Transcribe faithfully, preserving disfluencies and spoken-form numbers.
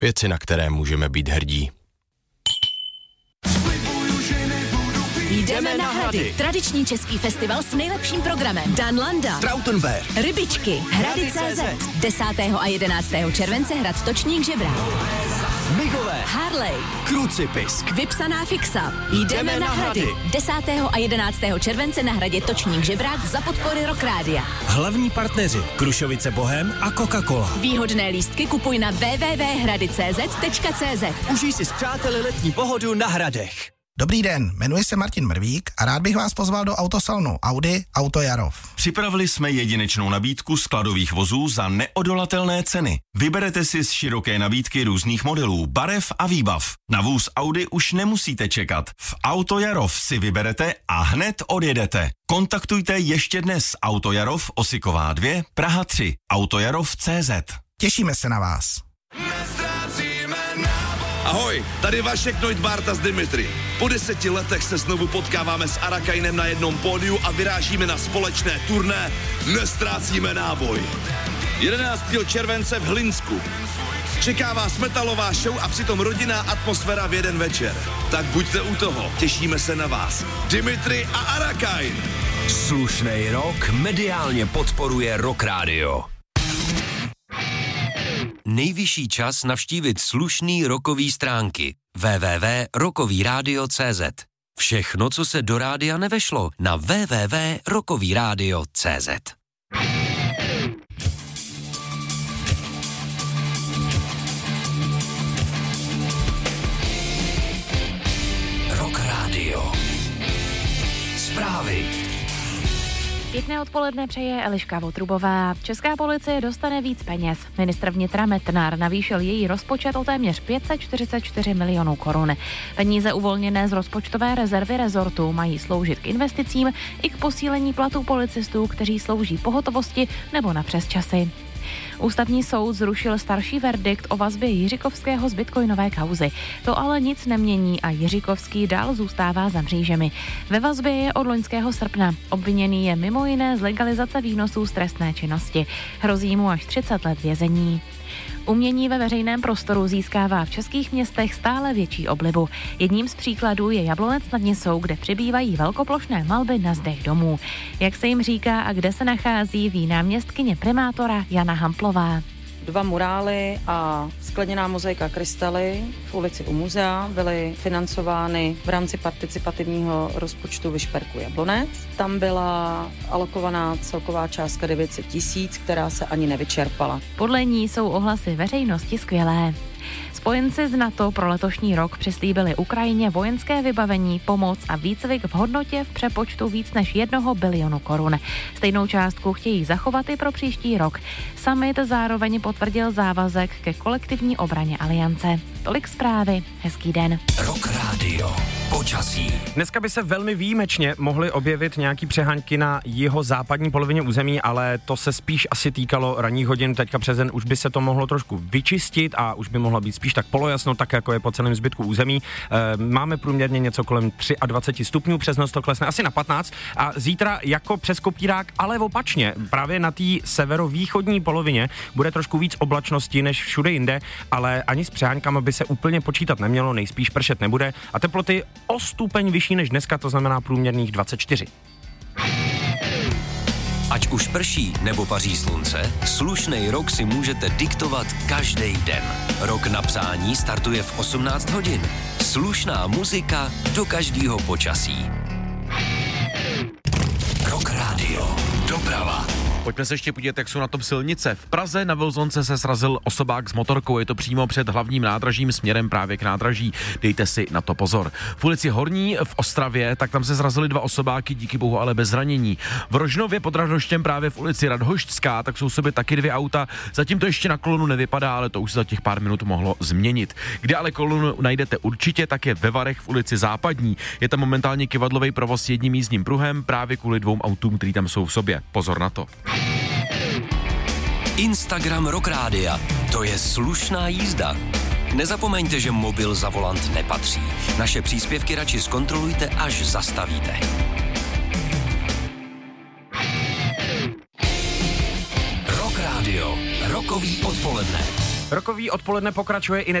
Věci, na které můžeme být hrdí. Jdeme na Hrady. Tradiční český festival s nejlepším programem. Dan Landa, Trautenberg, Rybičky, Hrady tečka cé zet. desátého a jedenáctého července hrad Točník Žebrák. Migové, Harley, Krucipisk, Vypsaná fixa. Jdeme na Hrady. desátého a jedenáctého července na hradě Točník Žebrák za podpory Rock Rádia. Hlavní partneři Krušovice Bohem a Coca-Cola. Výhodné lístky kupuj na w w w tečka hrady tečka cé zet tečka cé zet. Užij si s přáteli letní pohodu na Hradech. Dobrý den, jmenuji se Martin Mrvík a rád bych vás pozval do autosalonu Audi Auto Jarov. Připravili jsme jedinečnou nabídku skladových vozů za neodolatelné ceny. Vyberete si z široké nabídky různých modelů, barev a výbav. Na vůz Audi už nemusíte čekat. V Auto Jarov si vyberete a hned odjedete. Kontaktujte ještě dnes Auto Jarov, Osiková dva, Praha tři, autojarov tečka cé zet. Těšíme se na vás. Ahoj, tady Vašek Neudbárta z Dimitri. Po deseti letech se znovu potkáváme s Arakainem na jednom pódiu a vyrážíme na společné turné Nestrácíme náboj. jedenáctého července v Hlinsku. Čeká vás metalová show a přitom rodinná atmosféra v jeden večer. Tak buďte u toho, těšíme se na vás. Dimitri a Arakain. Slušnej rok mediálně podporuje Rock Radio. Nejvyšší čas navštívit slušný rokový stránky w w w tečka rokový rádio tečka cé zet. Všechno, co se do rádia nevešlo, na w w w tečka rokový rádio tečka cé zet. Rock Radio. Zprávy. Pěkné odpoledne přeje Eliška Votrubová. Česká policie dostane víc peněz. Ministr vnitra Metnar navýšil její rozpočet o téměř pět set čtyřicet čtyři milionů korun. Peníze uvolněné z rozpočtové rezervy rezortu mají sloužit k investicím i k posílení platů policistů, kteří slouží pohotovosti nebo na přesčasy. Ústavní soud zrušil starší verdikt o vazbě Jiříkovského z bitcoinové kauzy. To ale nic nemění a Jiříkovský dál zůstává za mřížemi. Ve vazbě je od loňského srpna. Obviněný je mimo jiné z legalizace výnosů z trestné činnosti. Hrozí mu až třicet let vězení. Umění ve veřejném prostoru získává v českých městech stále větší oblibu. Jedním z příkladů je Jablonec nad Nisou, kde přibývají velkoplošné malby na zdech domů. Jak se jim říká a kde se nachází, ví náměstkyně primátora Jana Hamplová. Dva murály a skleněná mozaika krystaly v ulici u muzea byly financovány v rámci participativního rozpočtu Vyšperku Jablonec. Tam byla alokovaná celková částka devět set tisíc, která se ani nevyčerpala. Podle ní jsou ohlasy veřejnosti skvělé. Spojenci z NATO pro letošní rok přislíbili Ukrajině vojenské vybavení, pomoc a výcvik v hodnotě v přepočtu víc než jednoho bilionu korun. Stejnou částku chtějí zachovat i pro příští rok. Summit zároveň potvrdil závazek ke kolektivní obraně aliance. Tolik zprávy, hezký den. Rock Radio. Počasí. Dneska by se velmi výjimečně mohly objevit nějaký přeháňky na jeho západní polovině území, ale to se spíš asi týkalo ranních hodin. Teďka přes den už by se to mohlo trošku vyčistit a už by mohlo být spíš tak polojasno, tak jako je po celém zbytku území. E, máme průměrně něco kolem dvacet tři stupňů, přes noc to klesne asi na patnáct a zítra jako přes kopírák, ale opačně. Právě na té severovýchodní polovině bude trošku víc oblačnosti než všude jinde, ale ani s přeháňkama by se úplně počítat nemělo, nejspíš pršet nebude a teploty o stupeň vyšší než dneska, to znamená průměrných dvacet čtyři. Ať už prší nebo paří slunce, slušnej rok si můžete diktovat každý den. Rok na psání startuje v osmnáct hodin. Slušná muzika do každého počasí. Rock Radio. Doprava. Pojďme se ještě podívat, jak jsou na tom silnice. V Praze na Vilzonce se srazil osobák s motorkou, je to přímo před hlavním nádražím směrem právě k nádraží. Dejte si na to pozor. V ulici Horní v Ostravě, tak tam se srazily dva osobáky, díky bohu ale bez zranění. V Rožnově pod Radhoštěm právě v ulici Radhošťská, tak jsou sobě taky dvě auta. Zatím to ještě na kolonu nevypadá, ale to už se za těch pár minut mohlo změnit. Kde ale kolonu najdete určitě, tak je ve Varech v ulici Západní. Je tam momentálně kyvadlový provoz s jedním jízdním pruhem právě kvůli dvou autům, který tam jsou v sobě. Pozor na to. Instagram Rock Rádia. To je slušná jízda. Nezapomeňte, že mobil za volant nepatří. Naše příspěvky radši zkontrolujte, až zastavíte. Rock Radio. Rokový odpoledne. Rokový odpoledne pokračuje i